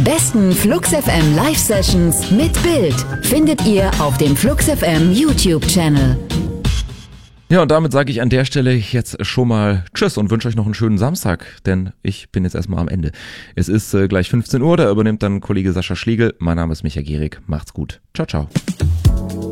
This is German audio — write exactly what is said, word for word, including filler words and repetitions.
besten Flux F M Live-Sessions mit Bild findet ihr auf dem Flux F M YouTube-Channel. Ja, und damit sage ich an der Stelle jetzt schon mal Tschüss und wünsche euch noch einen schönen Samstag, denn ich bin jetzt erstmal am Ende. Es ist äh, gleich fünfzehn Uhr, da übernimmt dann Kollege Sascha Schlegel. Mein Name ist Micha Gierig. Macht's gut. Ciao, ciao.